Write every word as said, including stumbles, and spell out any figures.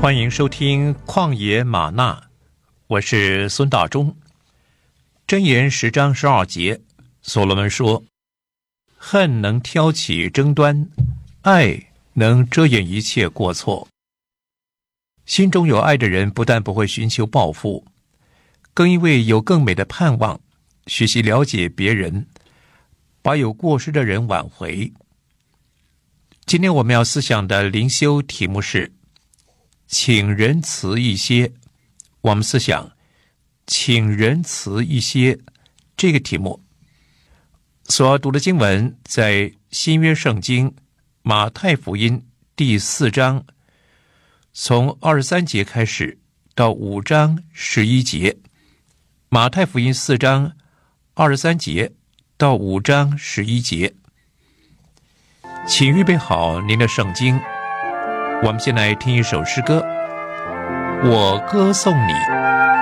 欢迎收听旷野吗哪，我是孙大中。箴言十章十二节，所罗门说：恨能挑起争端，爱能遮掩一切过错。心中有爱的人不但不会寻求报复，更因为有更美的盼望，学习了解别人，把有过失的人挽回。今天我们要思想的灵修题目是请仁慈一些。我们思想请仁慈一些这个题目所要读的经文在新约圣经马太福音第四章，从二十三节开始到五章十一节。马太福音四章二十三节到五章十一节。请预备好您的圣经，我们先来听一首诗歌，我歌颂你。